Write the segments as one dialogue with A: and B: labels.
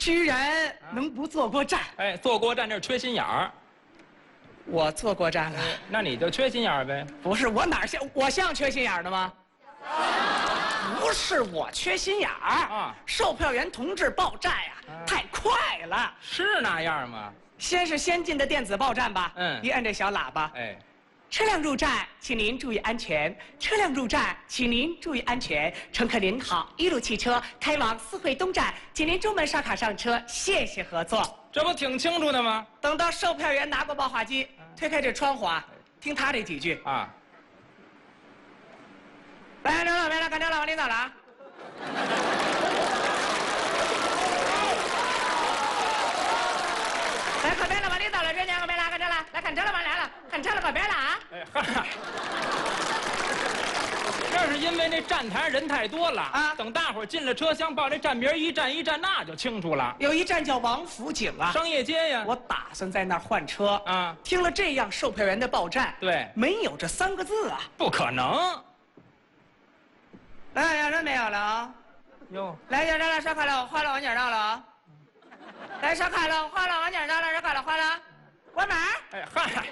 A: 居然能不坐过站？
B: 哎，坐过站这是缺心眼儿，
A: 我坐过站了。
B: 那你就缺心眼儿呗。
A: 不是我哪儿像我像缺心眼儿的吗？不是我缺心眼儿
B: 啊，
A: 售票员同志报站呀，太快了。
B: 是那样吗？
A: 先是先进的电子报站吧，
B: 嗯
A: 一按这小喇叭，
B: 哎，
A: 车辆入站，请您注意安全。车辆入站，请您注意安全。乘客您好，一路汽车开往四惠东站，请您中门刷卡上车，谢谢合作。
B: 这不挺清楚的吗？
A: 等到售票员拿过报话机，推开这窗户啊，听他这几句。
B: 啊，
A: 来，刘老别了，赶车了，往里走了啊。来，可别了，往里走了，别娘可别了，赶车了，来看车了，往来了，看车了，可别了啊。
B: 哎嗨，这是因为那站台上人太多了
A: 啊
B: 等大伙儿进了车厢，报这站名一站一站，那就清楚了。
A: 有一站叫王府井啊，
B: 商业街呀，
A: 我打算在那儿换车
B: 啊，
A: 听了这样售票员的报站，
B: 对
A: 没有这3个字啊。
B: 不可能。
A: 来，有人没有了啊？
B: 哟，
A: 来，有人来，刷卡了，花了，往哪儿到了啊？来，刷卡了，花了，往哪儿到了？刷卡了，花了，关门。
B: 哎嗨，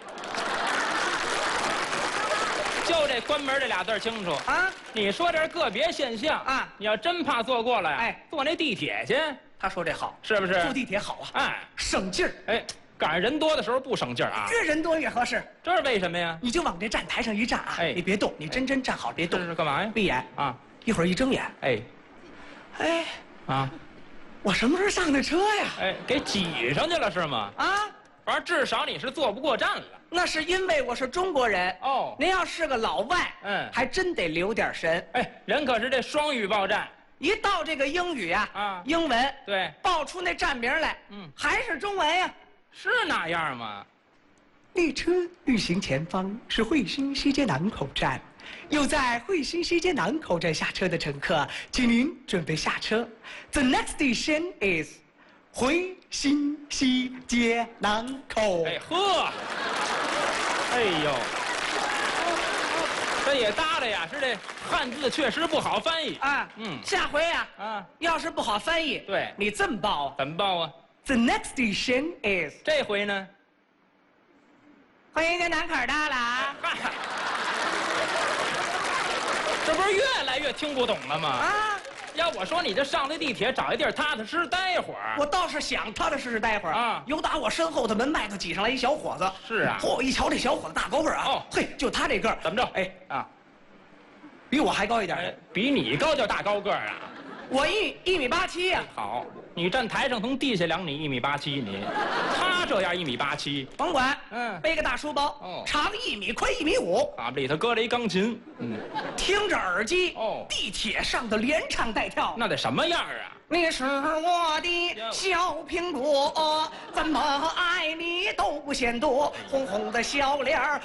B: 就这关门这俩字儿清楚。
A: 啊，
B: 你说这是个别现象
A: 啊
B: 你要真怕坐过来，
A: 哎，
B: 坐那地铁去，
A: 他说这好，
B: 是不是？
A: 坐地铁好啊，
B: 哎
A: 省劲儿，
B: 哎，赶上人多的时候不省劲儿啊，
A: 越人多越合适。
B: 这是为什么呀？
A: 你就往这站台上一站啊，
B: 哎
A: 你别动，你真站好，别动
B: 这，是干嘛呀？
A: 闭眼，
B: 啊，
A: 一会儿一睁眼，
B: 哎
A: 哎，
B: 啊
A: 我什么时候上的车呀？
B: 哎，给挤上去了是吗？
A: 啊，
B: 反正至少你是坐不过站了。
A: 那是因为我是中国人。
B: 哦，
A: 您要是个老外，还真得留点神。
B: 哎，人可是这双语报站，
A: 一到这个英语呀，
B: 啊
A: 英文，
B: 对，
A: 报出那站名来，还是中文呀。
B: 是那样吗？
A: 列车运行前方是惠新西街南口站，有在惠新西街南口站下车的乘客，请您准备下车。The next station is 惠新西街南口。
B: 哎呵，哎呦，这也搭的呀，是这汉字确实不好翻译
A: 啊，下回呀，要是不好翻译，
B: 对
A: 你这么报啊。
B: 怎么报啊？
A: The next station is
B: 这回呢？
A: 惠新街南口到了啊。
B: 嗨，这不是越来越听不懂了吗？
A: 啊，
B: 要我说，你就上这地铁，找一地儿踏踏实实待一会儿。
A: 我倒是想踏踏实实待会儿
B: 啊
A: 有打我身后的门外头挤上来一小伙子。
B: 是啊
A: 嚯，一瞧这小伙子大高个儿啊。
B: 哦
A: 嘿，就他这个儿，
B: 怎么着？
A: 哎，
B: 啊，
A: 比我还高一点
B: 哎
A: 儿。，
B: 比你高叫大高个儿啊！
A: 我1.87米呀。
B: 好，你站台上从地下量你1.87米，你他这样1.87米，
A: 甭管，
B: 背
A: 背个大书包，
B: 哦
A: 长1米，宽1.5米，
B: 啊，里头搁了一钢琴，
A: 听着耳机，
B: 哦
A: 地铁上的连唱带跳。
B: 那得什么样啊？
A: 你是我的小苹果，怎么爱你都不嫌多，红红的小脸儿